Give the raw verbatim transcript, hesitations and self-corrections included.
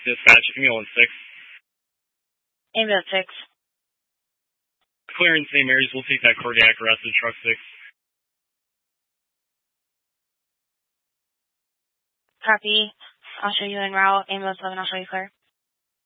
Dispatch, ambulance six. Ambulance six. Clearance Saint Mary's, we'll take that cardiac arrest at truck six. Copy. I'll show you en route. Ambulance eleven, I'll show you clear.